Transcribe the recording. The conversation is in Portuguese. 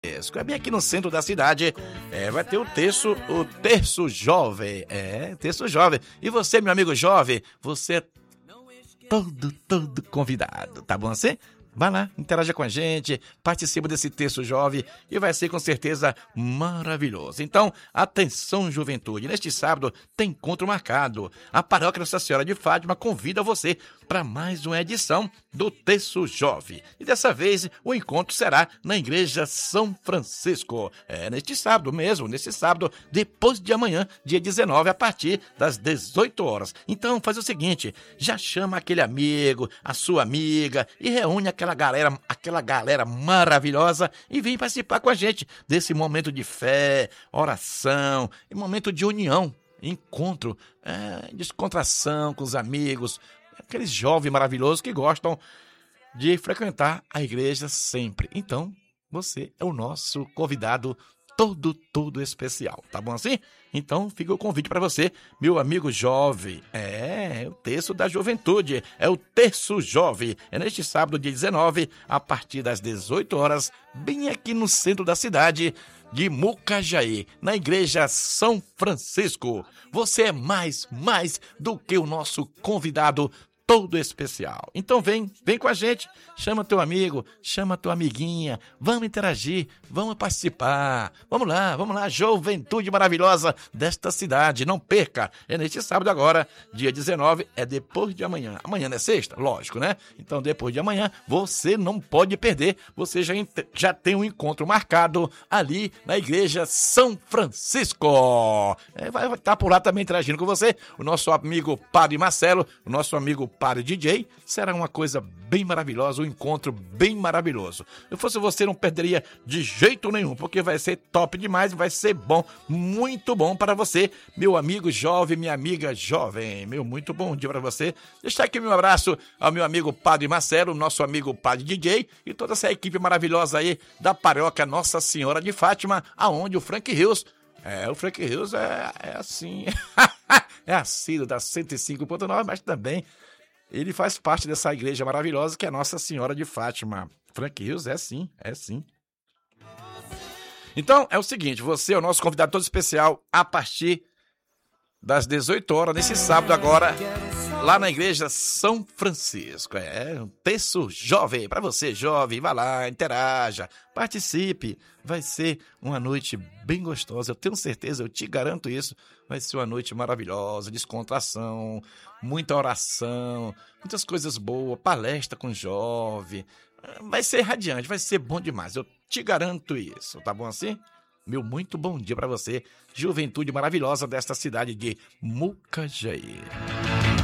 É bem aqui no centro da cidade. Vai ter o terço jovem. Terço jovem. E você, meu amigo jovem, você é todo convidado, tá bom assim? Vai lá, interaja com a gente, participa desse terço jovem e vai ser com certeza maravilhoso. Então, atenção juventude, neste sábado tem encontro marcado. A Paróquia Nossa Senhora de Fátima convida você para mais uma edição do terço jovem. E dessa vez o encontro será na Igreja São Francisco. Neste sábado mesmo, nesse sábado, depois de amanhã, dia 19, a partir das 18 horas. Então, faz o seguinte, já chama aquele amigo, a sua amiga e reúne aquela galera maravilhosa e vem participar com a gente desse momento de fé, oração, e momento de união, encontro, descontração com os amigos, aqueles jovens maravilhosos que gostam de frequentar a igreja sempre. Então, você é o nosso convidado todo especial, tá bom assim? Então fica o convite para você, meu amigo jovem. O terço da juventude, é o terço jovem. É neste sábado, dia 19, a partir das 18 horas, bem aqui no centro da cidade de Mucajaí, na Igreja São Francisco. Você é mais do que o nosso convidado todo especial. Então vem com a gente, chama teu amigo, chama tua amiguinha, vamos interagir, vamos participar, vamos lá, juventude maravilhosa desta cidade, não perca, é neste sábado agora, dia 19, é depois de amanhã, amanhã não é sexta? Lógico, né? Então depois de amanhã, você não pode perder, você já tem um encontro marcado ali na Igreja São Francisco. Vai estar por lá também interagindo com você, o nosso amigo Padre Marcelo, o nosso amigo Padre DJ, será uma coisa bem maravilhosa, um encontro bem maravilhoso. Se fosse você, não perderia de jeito nenhum, porque vai ser top demais, vai ser bom, muito bom para você, meu amigo jovem, minha amiga jovem. Muito bom dia para você. Deixa aqui meu abraço ao meu amigo Padre Marcelo, nosso amigo Padre DJ e toda essa equipe maravilhosa aí da Paróquia Nossa Senhora de Fátima, aonde o Frank Rios, o Frank Rios é assim, é assíduo da 105.9, mas também ele faz parte dessa igreja maravilhosa que é Nossa Senhora de Fátima. Frank Rios é sim. Então, é o seguinte, você é o nosso convidado todo especial a partir das 18 horas, nesse sábado agora, lá na Igreja São Francisco. Um terço jovem, para você jovem, vá lá, interaja, participe. Vai ser uma noite bem gostosa, eu tenho certeza, eu te garanto isso. Vai ser uma noite maravilhosa, descontração, muita oração, muitas coisas boas, palestra com jovem. Vai ser radiante, vai ser bom demais, eu te garanto isso, tá bom assim? Muito bom dia para você, juventude maravilhosa desta cidade de Mucajaí.